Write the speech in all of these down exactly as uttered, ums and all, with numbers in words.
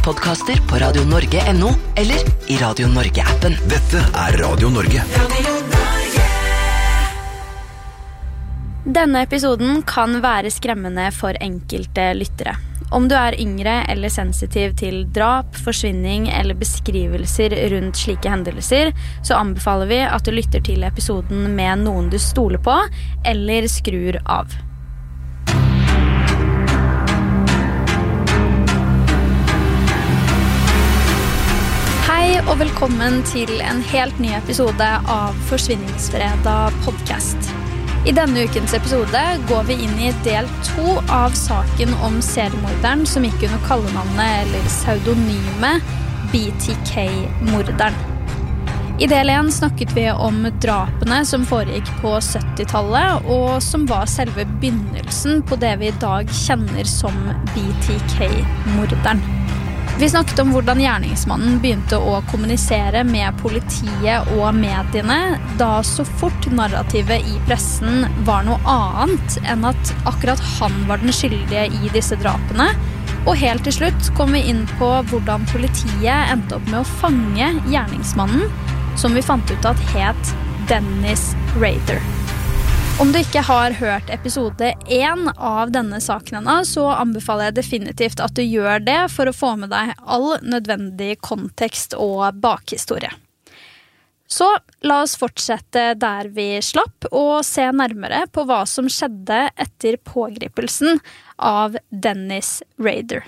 podcaster på radio norge punktum no eller i Radio Norge-appen. Dette er Radio Norge. Radio Norge. Denne episoden kan være skremmende for enkelte lyttere. Om du er yngre eller sensitiv til drap, forsvinning eller beskrivelser rundt slike hendelser, så anbefaler vi at du lytter til episoden med noen du stoler på, eller skrur av. Hei og velkommen til en helt ny episode av Forsvinningsfredag podcast. I denne ukens episode går vi inn i del to av saken om seriemorderen som gikk under kallenavnet eller pseudonyme B T K-morderen. I del én snakket vi om drapene som foregikk på syttitallet og som var selve begynnelsen på det vi i dag kjenner som B T K-morderen. Vi snakket om hvordan gjerningsmannen begynte å kommunisere med politiet og mediene, da så fort narrativet i pressen var noe annet enn at akkurat han var den skyldige i disse drapene. Og helt til slutt kom vi inn på hvordan politiet endte opp med å fange gjerningsmannen, som vi fant ut at het Dennis Rader. Om du ikke har hørt episode én av denne saken ennå, så anbefaler jeg definitivt at du gjør det for å få med deg all nødvendig kontekst og bakhistorie. Så la oss fortsette der vi slapp og se nærmere på hva som skjedde etter pågripelsen av Dennis Rader.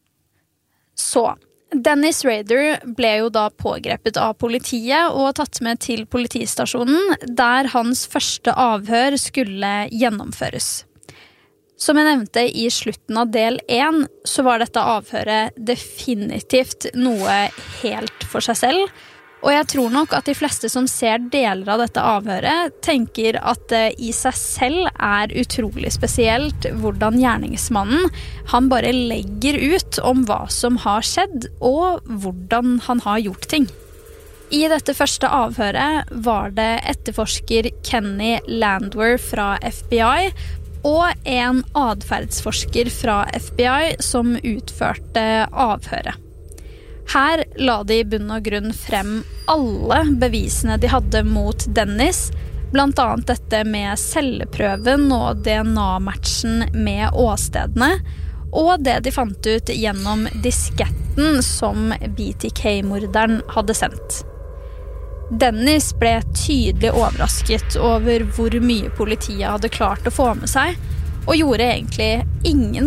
Så Dennis Rader ble jo da pågrepet av politiet og tatt med til politistasjonen, der hans første avhør skulle gjennomføres. Som jeg nevnte i slutten av del én, så var dette avhøret definitivt noe helt for seg selv, og jeg tror nok at de fleste som ser deler av dette avhøret tenker at det i seg selv er utrolig spesielt hvordan gjerningsmannen han bare legger ut om hva som har skjedd og hvordan han har gjort ting. I dette første avhøret var det etterforsker Kenny Landwehr fra F B I og en adferdsforsker fra F B I som utførte avhøret. Her la de i bunn og grunn frem alle bevisene de hadde mot Dennis, blant annet dette med celleprøven og D N A-matchen med åstedene, og det de fant ut gjennom disketten som B T K-morderen hadde sendt. Dennis ble tydelig overrasket over hvor mye politiet hadde klart å få med seg, og gjorde egentlig ingen